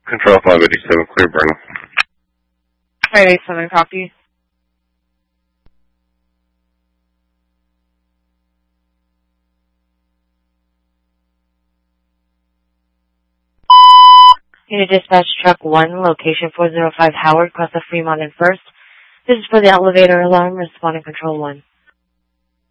Control 587, clear burn. 587, copy. Unit Dispatch Truck 1, location 405 Howard, across the Fremont and First. This is for the elevator alarm, responding Control 1.